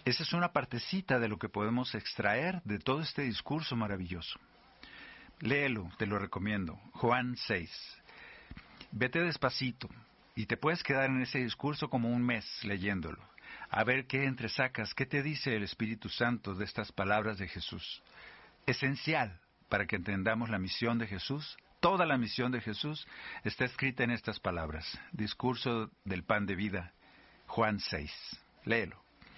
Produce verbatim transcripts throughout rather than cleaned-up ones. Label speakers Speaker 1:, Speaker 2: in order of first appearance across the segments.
Speaker 1: Esa es una partecita de lo que podemos extraer de todo este discurso maravilloso. Léelo, te lo recomiendo. Juan seis. Vete despacito y te puedes quedar en ese discurso como un mes leyéndolo. A ver qué entresacas, qué te dice el Espíritu Santo de estas palabras de Jesús. Esencial para que entendamos la misión de Jesús. Toda la misión de Jesús está escrita en estas palabras. Discurso del pan de vida, Juan seis. Léelo.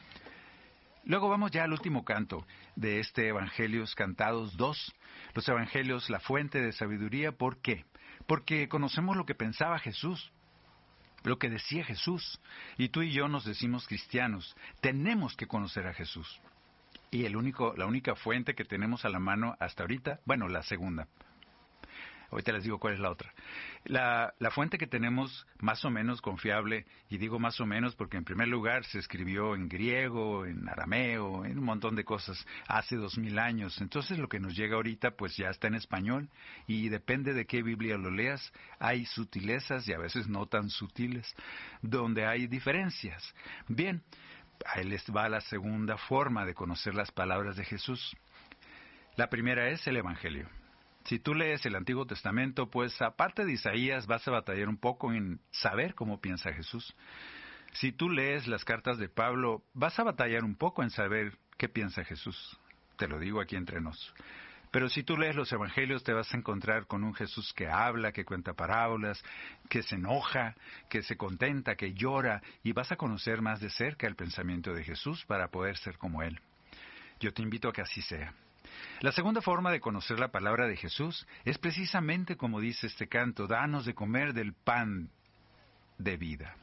Speaker 1: Luego vamos ya al último canto de este Evangelios Cantados dos. Los Evangelios, la fuente de sabiduría. ¿Por qué? Porque conocemos lo que pensaba Jesús, lo que decía Jesús. Y tú y yo nos decimos cristianos. Tenemos que conocer a Jesús. Y el único, la única fuente que tenemos a la mano hasta ahorita, bueno, la segunda. Ahorita les digo cuál es la otra. La, la fuente que tenemos más o menos confiable, y digo más o menos porque en primer lugar se escribió en griego, en arameo, en un montón de cosas hace dos mil años. Entonces lo que nos llega ahorita pues ya está en español y depende de qué Biblia lo leas. Hay sutilezas y a veces no tan sutiles, donde hay diferencias. Bien, ahí les va la segunda forma de conocer las palabras de Jesús. La primera es el Evangelio. Si tú lees el Antiguo Testamento, pues aparte de Isaías vas a batallar un poco en saber cómo piensa Jesús. Si tú lees las cartas de Pablo, vas a batallar un poco en saber qué piensa Jesús. Te lo digo aquí entre nos. Pero si tú lees los Evangelios te vas a encontrar con un Jesús que habla, que cuenta parábolas, que se enoja, que se contenta, que llora, y vas a conocer más de cerca el pensamiento de Jesús para poder ser como Él. Yo te invito a que así sea. La segunda forma de conocer la palabra de Jesús es precisamente como dice este canto: danos de comer del pan de vida.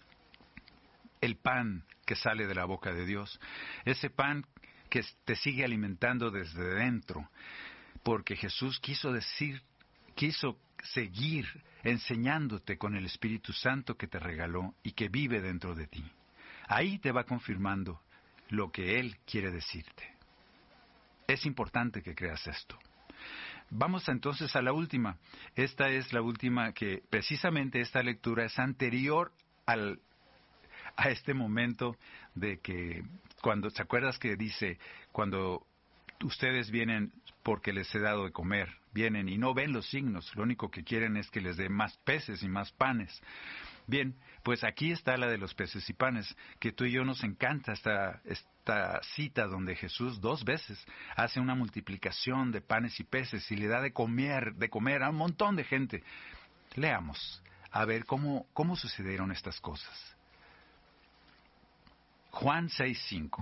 Speaker 1: El pan que sale de la boca de Dios, ese pan que te sigue alimentando desde dentro, porque Jesús quiso decir, quiso seguir enseñándote con el Espíritu Santo que te regaló y que vive dentro de ti. Ahí te va confirmando lo que Él quiere decirte. Es importante que creas esto. Vamos entonces a la última. Esta es la última que, precisamente esta lectura es anterior al, a este momento de que, cuando, ¿te acuerdas que dice, cuando ustedes vienen porque les he dado de comer, vienen y no ven los signos, lo único que quieren es que les dé más peces y más panes? Bien, pues aquí está la de los peces y panes, que tú y yo nos encanta esta, esta cita donde Jesús dos veces hace una multiplicación de panes y peces y le da de comer, de comer a un montón de gente. Leamos, a ver cómo, cómo sucedieron estas cosas. Juan seis cinco.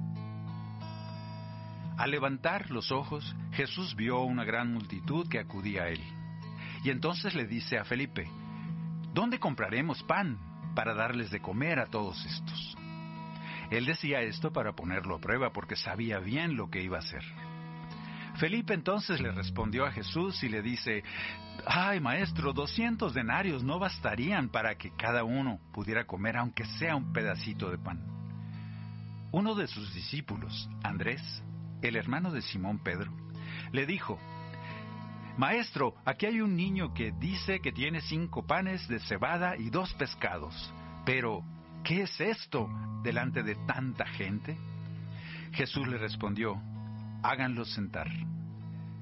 Speaker 1: Al levantar los ojos, Jesús vio una gran multitud que acudía a él. Y entonces le dice a Felipe: ¿dónde compraremos pan para darles de comer a todos estos? Él decía esto para ponerlo a prueba, porque sabía bien lo que iba a hacer. Felipe entonces le respondió a Jesús y le dice: ¡ay, maestro, doscientos denarios no bastarían para que cada uno pudiera comer aunque sea un pedacito de pan! Uno de sus discípulos, Andrés, el hermano de Simón Pedro, le dijo: Maestro, aquí hay un niño que dice que tiene cinco panes de cebada y dos pescados. Pero, ¿qué es esto delante de tanta gente? Jesús le respondió: háganlos sentar.